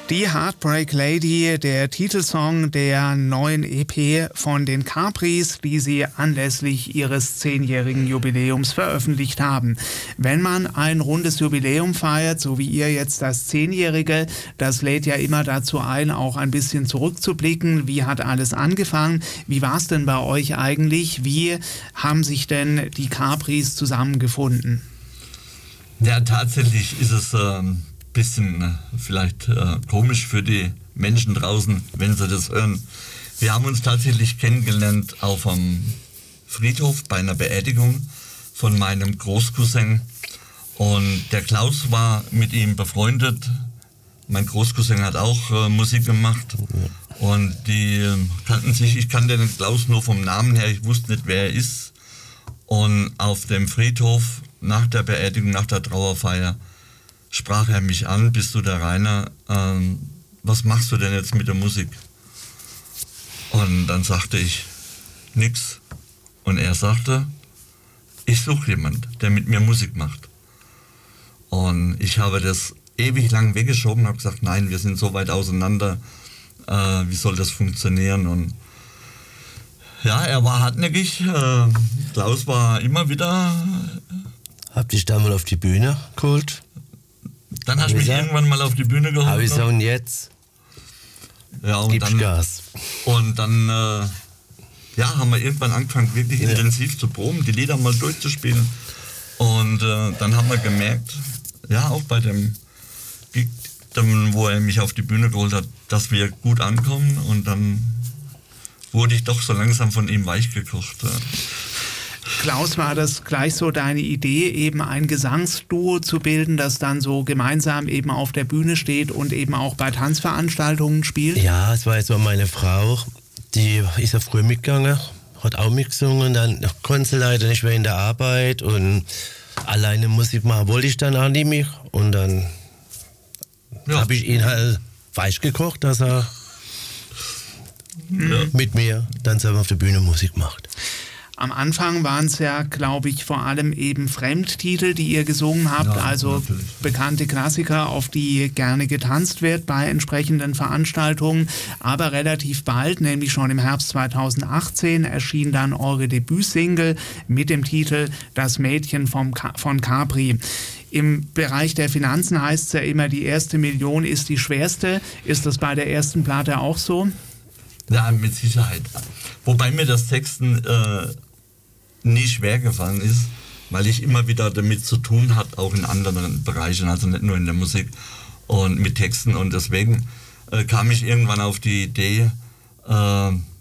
Die Heartbreak Lady, der Titelsong der neuen EP von den Capris, die sie anlässlich ihres 10-jährigen Jubiläums veröffentlicht haben. Wenn man ein rundes Jubiläum feiert, so wie ihr jetzt das 10-jährige, das lädt ja immer dazu ein, auch ein bisschen zurückzublicken. Wie hat alles angefangen? Wie war es denn bei euch eigentlich? Wie haben sich denn die Capris zusammengefunden? Ja, tatsächlich ist es bisschen vielleicht komisch für die Menschen draußen, wenn sie das hören. Wir haben uns tatsächlich kennengelernt auf einem Friedhof bei einer Beerdigung von meinem Großcousin. Und der Klaus war mit ihm befreundet. Mein Großcousin hat auch Musik gemacht. Und die kannten sich. Ich kannte den Klaus nur vom Namen her. Ich wusste nicht, wer er ist. Und auf dem Friedhof nach der Beerdigung, nach der Trauerfeier, sprach er mich an: Bist du der Rainer? Was machst du denn jetzt mit der Musik? Und dann sagte ich, nix. Und er sagte, ich suche jemanden, der mit mir Musik macht. Und ich habe das ewig lang weggeschoben und habe gesagt, nein, wir sind so weit auseinander, wie soll das funktionieren? Und ja, er war hartnäckig, Klaus war immer wieder... Hab dich da mal auf die Bühne geholt? Dann hast du mich irgendwann mal auf die Bühne geholt. Habe ich so, und jetzt? Ja, und gibst dann Gas. Und dann haben wir irgendwann angefangen, wirklich intensiv zu proben, die Lieder mal durchzuspielen. Und dann haben wir gemerkt, ja, auch bei dem Gig, wo er mich auf die Bühne geholt hat, dass wir gut ankommen. Und dann wurde ich doch so langsam von ihm weichgekocht. Klaus, war das gleich so deine Idee, eben ein Gesangsduo zu bilden, das dann so gemeinsam eben auf der Bühne steht und eben auch bei Tanzveranstaltungen spielt? Ja, es war jetzt mal meine Frau, die ist ja früher mitgegangen, hat auch mitgesungen, dann konnte sie leider nicht mehr in der Arbeit und alleine Musik machen wollte ich dann auch nicht mehr. Und dann habe ich ihn halt weich gekocht, dass er mit mir dann selber auf der Bühne Musik macht. Am Anfang waren es ja, glaube ich, vor allem eben Fremdtitel, die ihr gesungen habt, also natürlich bekannte Klassiker, auf die gerne getanzt wird bei entsprechenden Veranstaltungen. Aber relativ bald, nämlich schon im Herbst 2018, erschien dann eure Debütsingle mit dem Titel Das Mädchen von Capri. Im Bereich der Finanzen heißt es ja immer, die erste Million ist die schwerste. Ist das bei der ersten Platte auch so? Ja, mit Sicherheit. Wobei mir das Texten nie schwer gefallen ist, weil ich immer wieder damit zu tun hatte, auch in anderen Bereichen, also nicht nur in der Musik und mit Texten. Und deswegen kam ich irgendwann auf die Idee,